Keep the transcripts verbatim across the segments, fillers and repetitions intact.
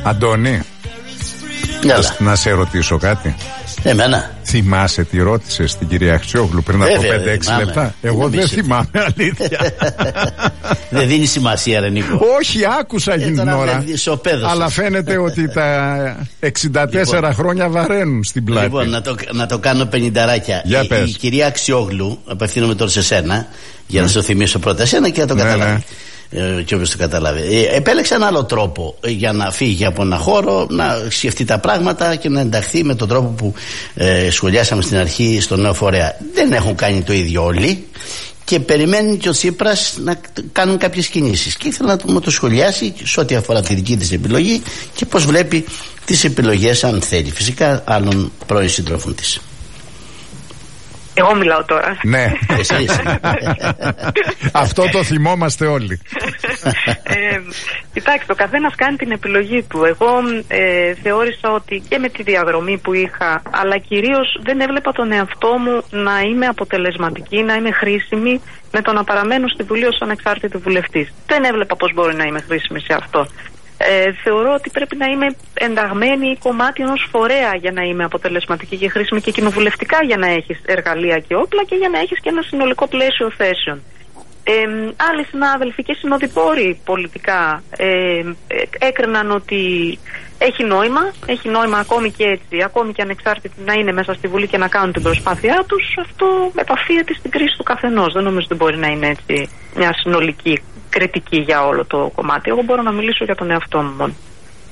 Αντώνη, Έλα. να σε ρωτήσω κάτι. Εμένα. Θυμάσαι τι ρώτησε στην κυρία Αξιόγλου πριν Βέβαια, από πέντε έξι λεπτά? Εγώ δεν θυμάμαι, αλήθεια. Δεν δίνει σημασία, ρε Νίκο. Όχι, άκουσα εκείνη την ώρα. Αλλά φαίνεται ότι τα εξήντα τέσσερα λοιπόν, χρόνια βαραίνουν στην πλάτη. Λοιπόν, να το, να το κάνω πενηνταράκια. Για η, πες. η κυρία Αξιόγλου, απευθύνομαι τώρα σε σένα, για να σου θυμίσω πρώτα εσένα και να το ναι, καταλάβει. Ναι. Ε, και όποιος το καταλάβει. Ε, επέλεξε έναν άλλο τρόπο για να φύγει από ένα χώρο, να σκεφτεί τα πράγματα και να ενταχθεί με τον τρόπο που ε, σχολιάσαμε στην αρχή στο νέο φορέα. Δεν έχουν κάνει το ίδιο όλοι και περιμένει και ο Τσίπρας να κάνουν κάποιες κινήσεις. Και ήθελα να μου το σχολιάσει σε ό,τι αφορά τη δική της επιλογή και πώς βλέπει τις επιλογές, αν θέλει, φυσικά, άλλων πρώην συντρόφων της. Εγώ μιλάω τώρα. Ναι. Εσείς. Αυτό το θυμόμαστε όλοι. ε, κοιτάξτε, ο καθένας κάνει την επιλογή του. Εγώ ε, θεώρησα ότι και με τη διαδρομή που είχα, αλλά κυρίως δεν έβλεπα τον εαυτό μου να είμαι αποτελεσματική, να είμαι χρήσιμη με το να παραμένω στη Βουλή ως ανεξάρτητη βουλευτής. Δεν έβλεπα πώς μπορεί να είμαι χρήσιμη σε αυτό. Ε, θεωρώ ότι πρέπει να είμαι ενταγμένη κομμάτι ενός φορέα για να είμαι αποτελεσματική και χρήσιμη και κοινοβουλευτικά για να έχεις εργαλεία και όπλα και για να έχεις και ένα συνολικό πλαίσιο θέσεων. Ε, άλλοι συνάδελφοι και συνοδοιπόροι πολιτικά ε, ε, έκριναν ότι έχει νόημα, έχει νόημα ακόμη και έτσι, ακόμη και ανεξάρτητοι να είναι μέσα στη Βουλή και να κάνουν την προσπάθειά τους. Αυτό επαφίεται στην κρίση του καθενός. Δεν νομίζω ότι μπορεί να είναι έτσι μια συνολική κριτική για όλο το κομμάτι. Εγώ μπορώ να μιλήσω για τον εαυτό μου μόνο.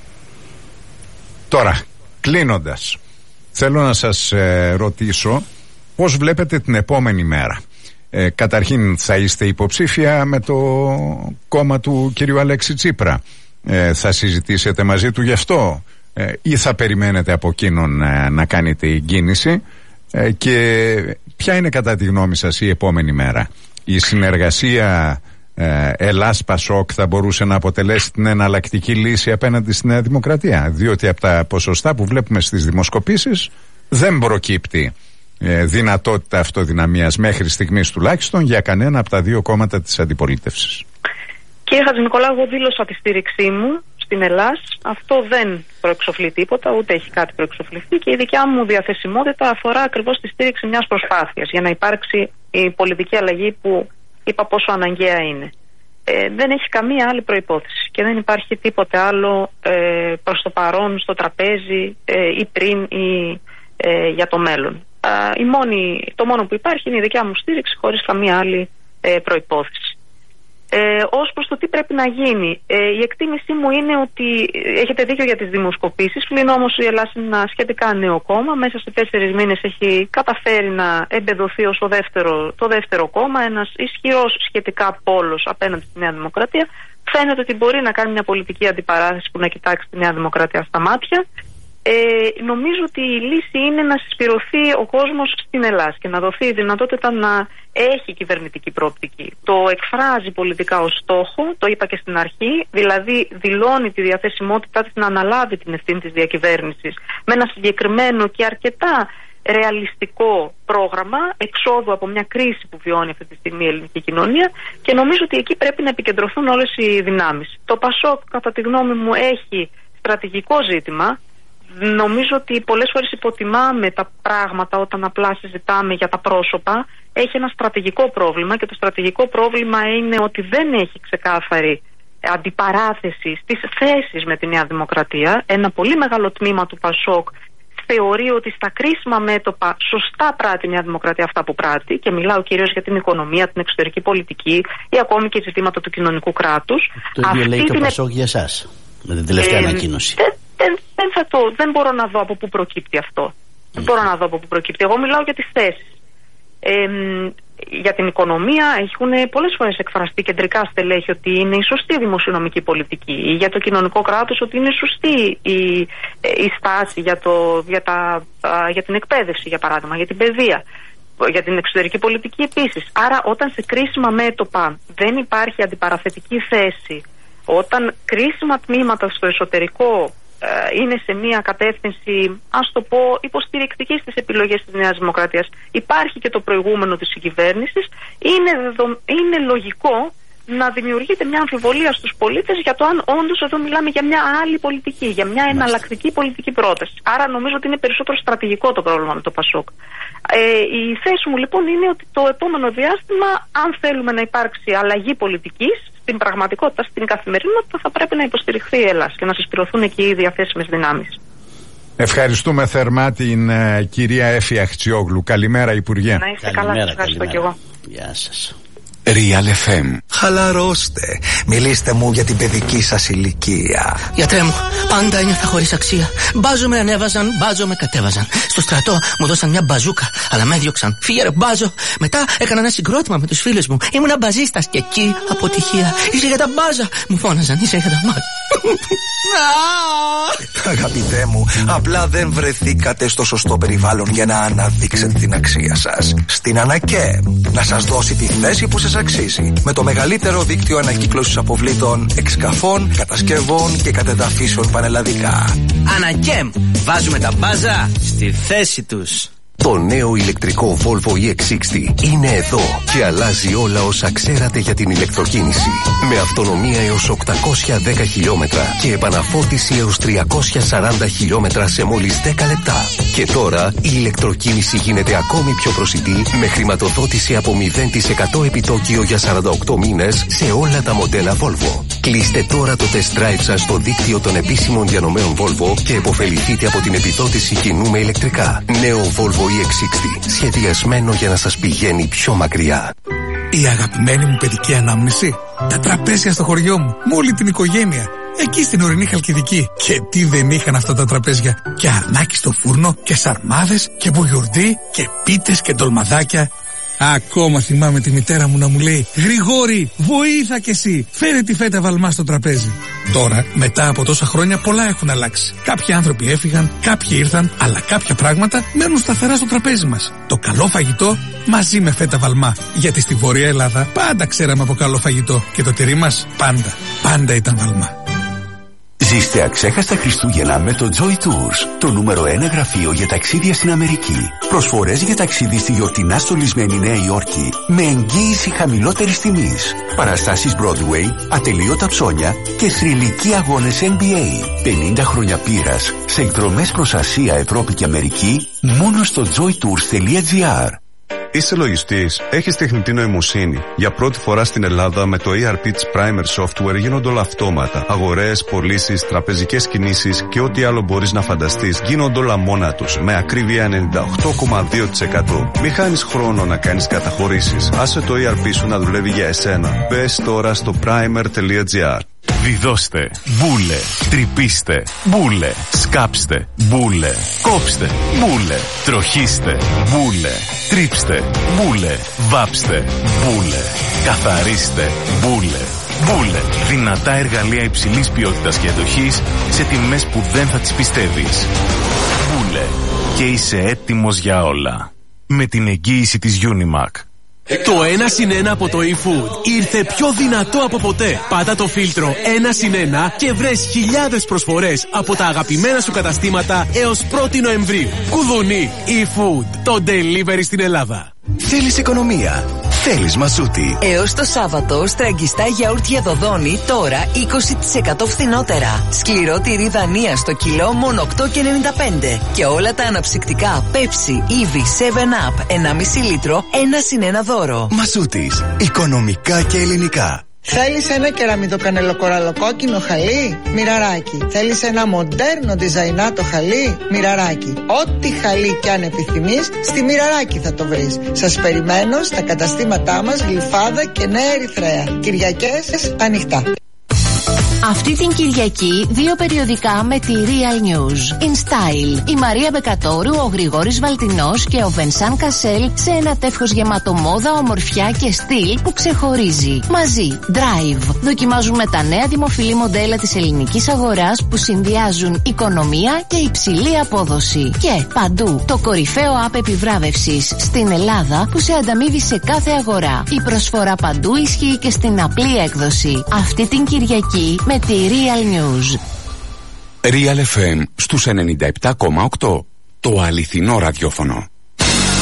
Τώρα, κλείνοντας, θέλω να σας ε, ρωτήσω πώς βλέπετε την επόμενη μέρα. Ε, καταρχήν, θα είστε υποψήφια με το κόμμα του κυρίου Αλέξη Τσίπρα. Ε, θα συζητήσετε μαζί του γι' αυτό ε, ή θα περιμένετε από εκείνον ε, να κάνετε η κίνηση ε, και ποια είναι κατά τη γνώμη σας η επόμενη μέρα? Η συνεργασία ε, Ελλάς-Πασόκ θα μπορούσε να αποτελέσει την εναλλακτική λύση απέναντι στη Νέα Δημοκρατία, διότι από τα ποσοστά που βλέπουμε στις δημοσκοπήσεις δεν προκύπτει ε, δυνατότητα αυτοδυναμίας μέχρι στιγμής τουλάχιστον για κανένα από τα δύο κόμματα της αντιπολίτευσης. Κύριε Χατζηνικολάου, εγώ δήλωσα τη στήριξή μου στην Ελλάς. Αυτό δεν προεξοφλεί τίποτα, ούτε έχει κάτι προεξοφληθεί και η δικιά μου διαθεσιμότητα αφορά ακριβώς τη στήριξη μιας προσπάθειας για να υπάρξει η πολιτική αλλαγή που είπα πόσο αναγκαία είναι. Ε, δεν έχει καμία άλλη προϋπόθεση και δεν υπάρχει τίποτε άλλο ε, προς το παρόν στο τραπέζι ε, ή πριν ή ε, για το μέλλον. Ε, η μόνη, το μόνο που υπάρχει είναι η δικιά μου στήριξη χωρίς καμία άλλη ε, προϋπόθεση. Ε, ως προς το τι πρέπει να γίνει, ε, η εκτίμησή μου είναι ότι έχετε δίκιο για τις δημοσκοπήσεις, πλην όμως η Ελλάδα είναι ένα σχετικά νέο κόμμα, μέσα σε τέσσερις μήνες έχει καταφέρει να εμπεδοθεί ως το δεύτερο, το δεύτερο κόμμα, ένας ισχυρός σχετικά πόλος απέναντι στη Νέα Δημοκρατία. Φαίνεται ότι μπορεί να κάνει μια πολιτική αντιπαράθεση που να κοιτάξει τη Νέα Δημοκρατία στα μάτια. Ε, νομίζω ότι η λύση είναι να συσπηρωθεί ο κόσμος στην Ελλάδα και να δοθεί η δυνατότητα να έχει κυβερνητική προοπτική. Το εκφράζει πολιτικά ως στόχο, το είπα και στην αρχή, δηλαδή δηλώνει τη διαθεσιμότητά της να αναλάβει την ευθύνη της διακυβέρνησης με ένα συγκεκριμένο και αρκετά ρεαλιστικό πρόγραμμα εξόδου από μια κρίση που βιώνει αυτή τη στιγμή η ελληνική κοινωνία και νομίζω ότι εκεί πρέπει να επικεντρωθούν όλες οι δυνάμεις. Το ΠΑΣΟΚ, κατά τη γνώμη μου, έχει στρατηγικό ζήτημα. Νομίζω ότι πολλές φορές υποτιμάμε τα πράγματα όταν απλά συζητάμε για τα πρόσωπα. Έχει ένα στρατηγικό πρόβλημα και το στρατηγικό πρόβλημα είναι ότι δεν έχει ξεκάθαρη αντιπαράθεση στις θέσεις με τη Νέα Δημοκρατία. Ένα πολύ μεγάλο τμήμα του ΠΑΣΟΚ θεωρεί ότι στα κρίσιμα μέτωπα σωστά πράττει η Νέα Δημοκρατία αυτά που πράττει και μιλάω κυρίως για την οικονομία, την εξωτερική πολιτική ή ακόμη και ζητήματα του κοινωνικού κράτους. Το ίδιο λέει και ο ΠΑΣΟΚ για εσάς με την τελευταία ε, ανακοίνωση. Δεν, δεν, δεν, θα το, δεν μπορώ να δω από πού προκύπτει αυτό. Mm. Δεν μπορώ να δω από πού προκύπτει. Εγώ μιλάω για τις θέσεις. Ε, για την οικονομία έχουν πολλές φορές εκφραστεί κεντρικά στελέχη ότι είναι η σωστή δημοσιονομική πολιτική, ή για το κοινωνικό κράτος ότι είναι σωστή η, η στάση για, το, για, τα, για την εκπαίδευση, για παράδειγμα, για την παιδεία, για την εξωτερική πολιτική επίσης. Άρα όταν σε κρίσιμα μέτωπα δεν υπάρχει αντιπαραθετική θέση, όταν κρίσιμα τμήματα στο εσωτερικό είναι σε μια κατεύθυνση, ας το πω, υποστηρικτική στις επιλογές της Νέας Δημοκρατίας, υπάρχει και το προηγούμενο της συγκυβέρνησης, είναι, δεδο... είναι λογικό να δημιουργείται μια αμφιβολία στους πολίτες για το αν όντως εδώ μιλάμε για μια άλλη πολιτική, για μια εναλλακτική πολιτική πρόταση. Άρα νομίζω ότι είναι περισσότερο στρατηγικό το πρόβλημα με το Πασόκ. Ε, η θέση μου λοιπόν είναι ότι το επόμενο διάστημα, αν θέλουμε να υπάρξει αλλαγή πολιτικής, στην πραγματικότητα, στην καθημερινότητα, θα πρέπει να υποστηριχθεί η Ελλάδα και να συσπηρωθούν εκεί οι διαθέσιμες δυνάμεις. Ευχαριστούμε θερμά την uh, κυρία Έφη Αχτσιόγλου. Καλημέρα, Υπουργέ. Να είστε καλά, σας ευχαριστώ κι εγώ. Γεια σας. Real εφ εμ. Χαλαρώστε. Μιλήστε μου για την παιδική σας ηλικία. Γιατρέ μου, πάντα ένιωθα χωρίς αξία. Μπάζο με ανέβαζαν, μπάζο με κατέβαζαν. Στο στρατό μου δώσαν μια μπαζούκα, αλλά με έδιωξαν. Φύγε ρε μπάζο. Μετά έκανα ένα συγκρότημα με τους φίλους μου. Ήμουνα μπαζίστας και εκεί αποτυχία. Είσαι για τα μπάζα. Μου φώναζαν, είσαι για τα μπάζα. Αγαπητέ μου, απλά δεν βρεθήκατε στο σωστό περιβάλλον για να αναδείξετε την αξία σας. Στην ΑΝΑΚΕ να σας δώσει τη θέση που σας αξίζει. Με το μεγαλύτερο δίκτυο ανακύκλωσης αποβλήτων, εξκαφών, κατασκευών και κατεδαφίσεων πανελλαδικά. ΑΝΑΚΕΜ, βάζουμε τα μπάζα στη θέση τους. Το νέο ηλεκτρικό Volvo ι εξ εξήντα είναι εδώ και αλλάζει όλα όσα ξέρατε για την ηλεκτροκίνηση. Με αυτονομία έως οκτακόσια δέκα χιλιόμετρα και επαναφόρτιση έως τριακόσια σαράντα χιλιόμετρα σε μόλις δέκα λεπτά. Και τώρα η ηλεκτροκίνηση γίνεται ακόμη πιο προσιτή με χρηματοδότηση από μηδέν τοις εκατό επιτόκιο για σαράντα οκτώ μήνες σε όλα τα μοντέλα Volvo. Κλείστε τώρα το test drive σας στο δίκτυο των επίσημων διανομέων Volvo και επωφεληθείτε από την επιδότηση κοινού με ηλεκτρικά. Νέο Volvo ι εξ εξήντα, σχεδιασμένο για να σας πηγαίνει πιο μακριά. Η αγαπημένη μου παιδική ανάμνηση. Τα τραπέζια στο χωριό μου, με όλη την οικογένεια. Εκεί στην ορεινή Χαλκιδική. Και τι δεν είχαν αυτά τα τραπέζια. Και αρνάκι στο φούρνο, και σαρμάδες, και μπουγιουρντί, και πίτες και ντολμαδάκια. Ακόμα θυμάμαι τη μητέρα μου να μου λέει: Γρηγόρη, βοήθα κι εσύ, φέρε τη φέτα βαλμά στο τραπέζι. Τώρα, μετά από τόσα χρόνια, πολλά έχουν αλλάξει. Κάποιοι άνθρωποι έφυγαν, κάποιοι ήρθαν, αλλά κάποια πράγματα μένουν σταθερά στο τραπέζι μας. Το καλό φαγητό μαζί με φέτα βαλμά. Γιατί στη Βόρεια Ελλάδα πάντα ξέραμε από καλό φαγητό και το τυρί μας πάντα, πάντα ήταν βαλμά. Ζήστε αξέχαστα Χριστούγεννα με το Joy Tours, το νούμερο ένα γραφείο για ταξίδια στην Αμερική. Προσφορές για ταξίδι στη γιορτινά στολισμένη Νέα Υόρκη με εγγύηση χαμηλότερης τιμής. Παραστάσεις Broadway, ατελείωτα ψώνια και θρυλικοί αγώνες N B A. πενήντα χρόνια πείρας σε εκδρομές προς Ασία, Ευρώπη και Αμερική μόνο στο joy tours τελεία gr. Είσαι λογιστής, έχεις τεχνητή νοημοσύνη. Για πρώτη φορά στην Ελλάδα με το ι αρ πι της Primer Software γίνονται όλα αυτόματα. Αγορές, πωλήσεις, τραπεζικές κινήσεις και ό,τι άλλο μπορείς να φανταστείς γίνονται όλα μόνα τους με ακρίβεια ενενήντα οκτώ κόμμα δύο τοις εκατό. Μη χάνεις χρόνο να κάνεις καταχωρήσεις. Άσε το ι αρ πι σου να δουλεύει για εσένα. Μπες τώρα στο primer τελεία gr. Βιδώστε, μπούλε, τρυπήστε, μπούλε, σκάψτε, μπούλε, κόψτε, μπούλε, τροχίστε, μπούλε, τρίψτε, μπούλε, βάψτε, μπούλε, καθαρίστε, μπούλε. Μπούλε, δυνατά εργαλεία υψηλής ποιότητας και εντοχής σε τιμές που δεν θα τις πιστεύεις. Μπούλε, και είσαι έτοιμος για όλα. Με την εγγύηση της Unimac. Το ένα συν ένα από το eFood ήρθε πιο δυνατό από ποτέ. Πάτα το φίλτρο ένα συν ένα και βρες χιλιάδες προσφορές από τα αγαπημένα σου καταστήματα έως πρώτη Νοεμβρίου. Κουδουνί, eFood, το delivery στην Ελλάδα. Θέλεις οικονομία, θέλεις μαζούτι. Έως το Σάββατο, στραγγιστά γιαούρτια Δοδόνη τώρα είκοσι τοις εκατό φθηνότερα. Σκληρό τυρί Δανία στο κιλό μόνο οκτώ και ενενήντα πέντε. Και όλα τα αναψυκτικά Pepsi, Eevee, σέβεν Up ενάμιση λίτρο, ένα συν ένα δώρο. Μαζούτης, οικονομικά και ελληνικά. Θέλεις ένα κεραμιδοκανελοκοραλοκόκκινο χαλί? Μοιραράκι. Θέλεις ένα μοντέρνο διζαϊνάτο χαλί? Μοιραράκι. Ό,τι χαλί κι αν επιθυμείς, στη Μοιραράκι θα το βρεις. Σας περιμένω στα καταστήματά μας Γλυφάδα και Νέα Ερυθρέα. Κυριακές ανοιχτά. Αυτή την Κυριακή δύο περιοδικά με τη Real News. In Style, η Μαρία Μπεκατόρου, ο Γρηγόρης Βαλτινός και ο Βενσάν Κασέλ σε ένα τεύχος γεμάτο μόδα, ομορφιά και στυλ που ξεχωρίζει. Μαζί, Drive. Δοκιμάζουμε τα νέα δημοφιλή μοντέλα της ελληνικής αγοράς που συνδυάζουν οικονομία και υψηλή απόδοση. Και παντού, το κορυφαίο app επιβράβευσης στην Ελλάδα που σε ανταμείβει σε κάθε αγορά. Η προσφορά παντού ισχύει και στην απλή έκδοση. Αυτή την Κυριακή με τη Real News. Real εφ εμ στους ενενήντα επτά κόμμα οκτώ. Το αληθινό ραδιόφωνο.